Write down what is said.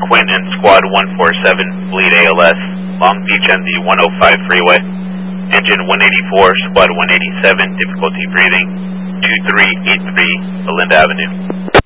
Quentin, Squad 147, bleed ALS, Long Beach NZ 105 freeway. Engine 184, Squad 187, difficulty breathing, 2383, Belinda Avenue.